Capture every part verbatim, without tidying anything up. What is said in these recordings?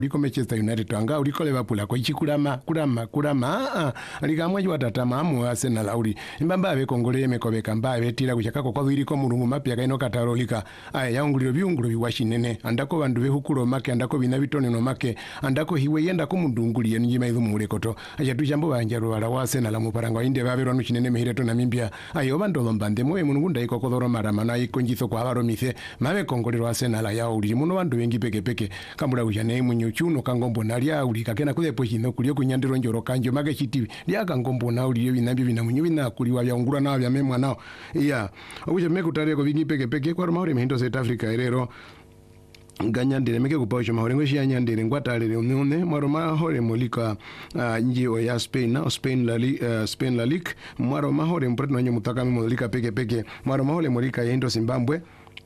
uliko Manchester United anga uliko Liverpool ko ichikulama kulama kulama a alikamwe watata mamu Arsenal auli imbamba abe kongole mekobe kamba betira kuchakako kwa biriko mulungu mapya kaino katarolika aya yaunguliro byungulu biwashinene andako bandu behukulo make andako binabitoneno make andako hiwe yenda ko mundunguliye njima izo mulekoto acha tujambo banjaro wala wa Arsenal mu paranga inde babero no chinene mihireto na mimbia ayo bando lombande moye munugunda iko kodoro marama na iko njiso kwa baro mise mabe kongolero Arsenal yauli muno bandu bengi peke peke kambura kujane munyu chuno kangombo nalia uli kakena kule pochino kuliyo kunyandiro njoro kanjo mage chiti lia kangombo na uli binambi bina munyu bina kuliwa ya ungura na bya memwa nao iya obuje mekutare ko bingi peke peke kwa mahore mhindo South Africa erero ganyandire meke kupacho mahore ngoshi yanyandire ngwatalere unone mwaro mahore molika uh, nji o ya Spain na Spain la uh, Spain la Ligue mwaro mahore mpretno nyo mutaka molika peke peke mwaro mahore molika yendo Zimbabwe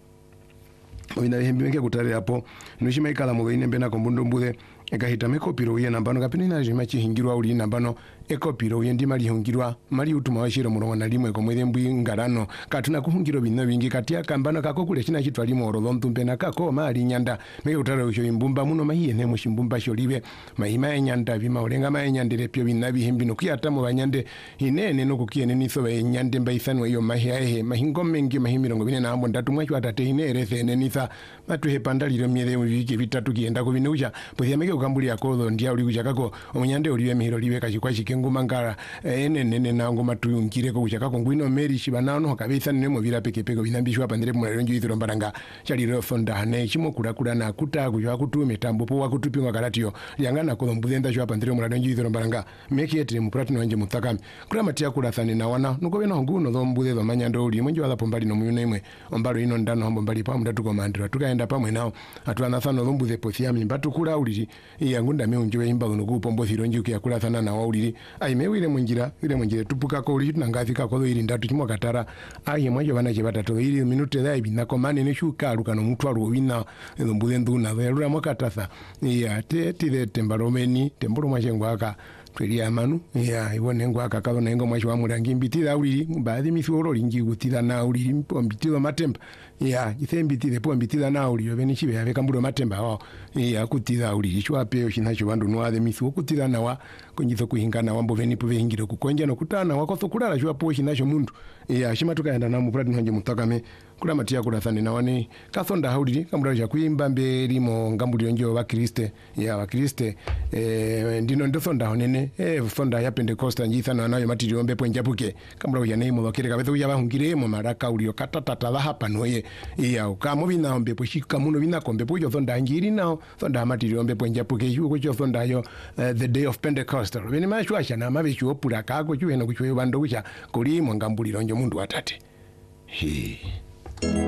wina hembenge kutare hapo nushima ikala mugaine mbena kombundo mbude ekahita mekopiro ye nambano kapini na jima chihingirwa uli nambano ekopiro ye ndi mali hungirwa mali utuma washiro murongo na limwe komwede mbwi ngarano katuna kuhungiro bino bingi katia kambano kako kule china chitwa limo oro ntumpe na kako mali nyanda meke utare usho imbumba muno mahiye ne mushimbumba sholibe mahima enyanda bima olenga ma enyandire pyo binabi himbino kuyata mu banyande inene no kukiene niso ba enyande mbaisano iyo mahia ehe mahingo mengi mahimirongo bine na ambo ndatu mwacho atate inere thene nitha batu hepandaliro miere wiki bitatu kienda ko binuja pothia meke ukambuli yakodo ndia uli kuchakako omunyande uliwe mihiro liwe kachikwa chikengu mangara ene nene nango matuyungire ko kuchakako ngwino meri shibanano hakabitha nemo vira peke peke binambishwa pandire mu renjo yithiro mbaranga chaliro fonda hane chimo kula kula na kuta kujwa kutume tambo po wakutupinga karatio yangana ko mbuzenda shwa pandire mu renjo yithiro mbaranga meki etre mu platino wanje mutakami kula matia kula thani na wana nuko bena nguno zo mbuze zo manyando uli mwenjo ala pombali no muyune imwe ombalo ino ndano hombo mbali pa mndatu komandira tukaenda pamwe nao atwana thano zo mbuze pothia mimbatu kula uli yangunda meunjiwe imba no kupombo thironji ukiyakula thana na wauliri aimewire munjira ile munjire tupuka ko uli tunangafika ko iri ndatu chimo katara aye mwajo bana che batatu iri minute dai binako mane ne shuka lukano mutwa ruwina mbuze nduna lura mwakatasa ya te tire tembaromeni temboro mwashengo aka tweli amanu ya ibone ngo aka kazo nengo mwashi wa murangi mbitira uli baadhi mifuro lingi gutira na uli mbitiro matemba ya ithembitire po mbitira na uli yobeni chibe yave kambulo matemba wao ya kutira uli chwa peo shinacho bandu no ade mifu kutira na wa kunyizo kuhingana wambo veni po vehingiro kukonja no kutana wakoso kulala chwa po shinacho mundu ya shima tukaenda na muprati nje mutakame kula matia kula thani na wani kathonda haudi kambulo cha kuimba mberi mo ngambulio njo wa Kriste ya wa Kriste eh ndino ndo thonda honene eh thonda ya Pentecosta njithana nayo matirio mbepo njapuke kambulo ya nei mulokere kabetho uya bahungire mo maraka ulio katatata la hapa noye ya ukamo bina mbepo shika muno bina kombe po thonda ngiri nao thonda matirio mbepo njapuke yuko cho thonda yo uh, the day of Pentecost beni mashwasha na mabichu opura kako chuhena kuchwe bando kucha kuli mo ngambuliro njo mundu atate he